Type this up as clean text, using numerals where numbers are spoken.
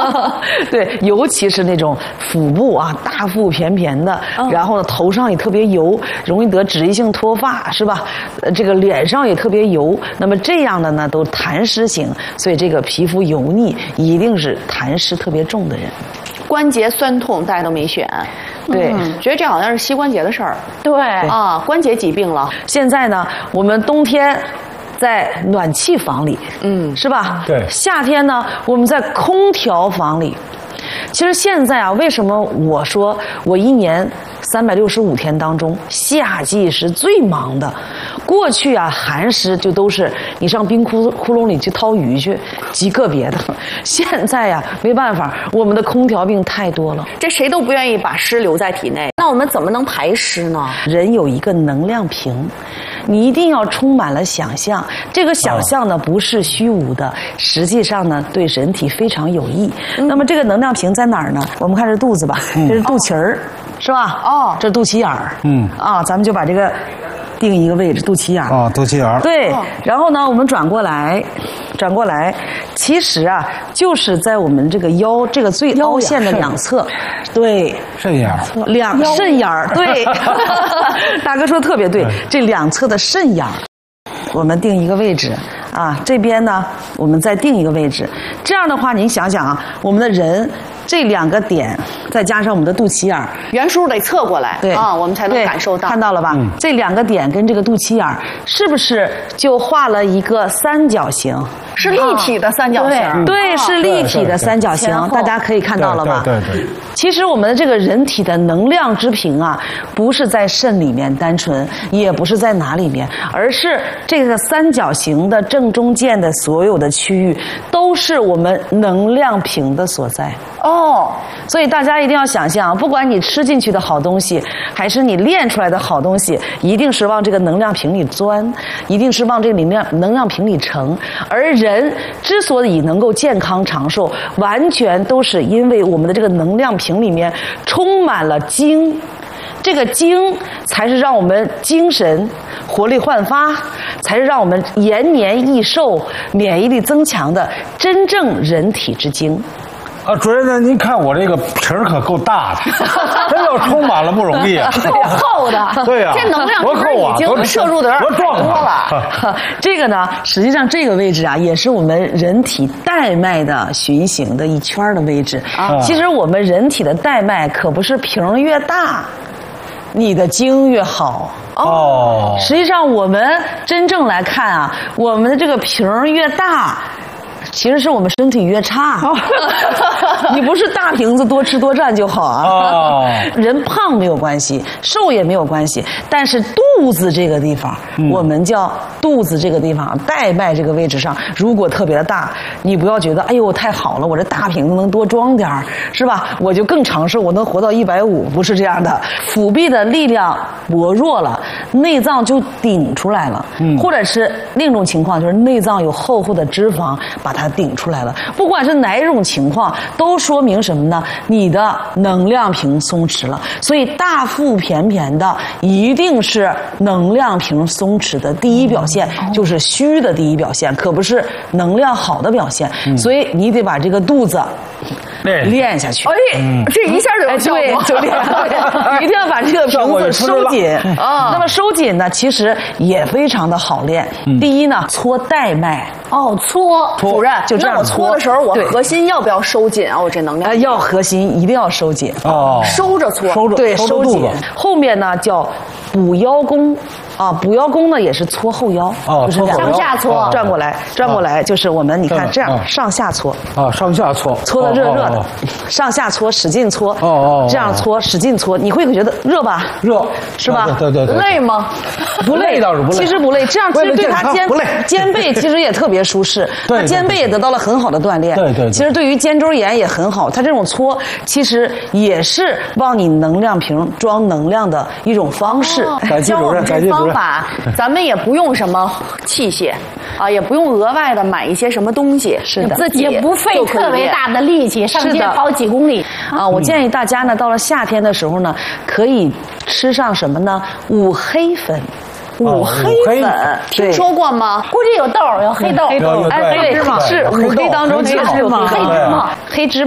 对，尤其是那种腹部啊大腹便便的，然后呢头上也特别油，容易得脂溢性脱发，是吧？这个脸上也特别油，那么这样的呢都痰湿型，所以这个皮肤油腻一定是痰湿特别重的人。 关节酸痛大家都没选， 对， 觉得这好像是膝关节的事儿。 对啊，关节疾病了。 现在呢，我们冬天在暖气房里，是吧？ 对。 夏天呢，我们在空调房里。其实现在啊，为什么我说我一年365天当中，夏季是最忙的？过去啊，寒湿就都是你上冰窟窿里去掏鱼去，极个别的。现在呀，没办法，我们的空调病太多了， 这谁都不愿意把湿留在体内。那我们怎么能排湿呢？ 人有一个能量瓶，你一定要充满了想象。这个想象呢，不是虚无的，实际上呢，对人体非常有益。那么这个能量瓶在哪儿呢？我们看这肚子吧，这是肚脐儿，是吧？ 哦， 这肚脐眼儿。咱们就把这个定一个位置，肚脐眼儿。 啊，肚脐眼儿。 对，然后呢，我们转过来，其实啊，就是在我们这个腰这个最凹陷的两侧，对， 肾眼儿。 肾眼儿，对，大哥说的特别对，这两侧的肾眼儿，我们定一个位置啊，这边呢，我们再定一个位置，这样的话，您想想啊，我们的人。这两个点，再加上我们的肚脐眼儿， 圆梳得侧过来， 对啊，我们才能感受到。 看到了吧？这两个点跟这个肚脐眼儿，是不是就画了一个三角形？ 是立体的三角形， 对，是立体的三角形，大家可以看到了吧？ 对。 其实我们的这个人体的能量之瓶啊，不是在肾里面单纯，也不是在哪里面，而是这个三角形的正中间的所有的区域，都是我们能量瓶的所在。所以大家一定要想象，不管你吃进去的好东西，还是你练出来的好东西，一定是往这个能量瓶里钻，一定是往这个能量瓶里盛。而人之所以能够健康长寿，完全都是因为我们的这个能量瓶里面充满了精。这个精才是让我们精神活力焕发，才是让我们延年益寿、免疫力增强的真正人体之精。 主任呢？您看我这个瓶儿可够大的，真要充满了不容易啊， 够厚的。 对呀， 这能量多厚啊， 已经摄入的有点太多了。 这个呢，实际上这个位置啊，也是我们人体带脉的循行的一圈的位置。其实我们人体的带脉可不是瓶越大，你的精越好。实际上我们真正来看啊，我们的这个瓶越大。其实是我们身体越差，你不是大瓶子多吃多占就好啊。人胖没有关系，瘦也没有关系，但是肚子这个地方，我们叫肚子这个地方带脉这个位置上，如果特别的大，你不要觉得哎呦太好了，我这大瓶子能多装点儿，是吧？我就更长寿，我能活到150，不是这样的。腹壁的力量薄弱了，内脏就顶出来了，或者是另一种情况，就是内脏有厚厚的脂肪把它顶出来了。不管是哪一种情况，都说明什么呢？你的能量瓶松弛了。所以大腹便便的一定是能量瓶松弛的第一表现，就是虚的第一表现，可不是能量好的表现。所以你得把这个肚子练下去。 这一下就有效果， 就练，一定要把这个瓶子收紧啊。那么收紧呢，其实也非常的好练。第一呢，搓带脉。 搓。主任， 就这样我搓的时候，我核心要不要收紧啊？我这能量要核心一定要收紧收着搓， 收紧。后面呢叫补腰弓。补腰弓呢也是搓后腰，就是上下搓， 转过来，就是我们你看这样上下搓上下搓， 搓的热的，上下搓，使劲搓，这样搓，使劲搓，你会觉得热吧？ 热是吧？ 对， 累吗？ 不累倒是不累， 其实不累，这样其实对他肩背其实也特别舒适，他肩背也得到了很好的锻炼。 对， 其实对于肩周炎也很好，他这种搓其实也是往你能量瓶装能量的一种方式。 感谢主任，感谢主任。 法，咱们也不用什么器械啊，也不用额外的买一些什么东西， 是的， 自己也不费特别大的力气上街跑几公里我建议大家呢，到了夏天的时候呢，可以吃上什么呢？五黑粉。五黑粉听说过吗？ 估计有豆，有黑豆， 对，是五黑当中其实有黑芝麻。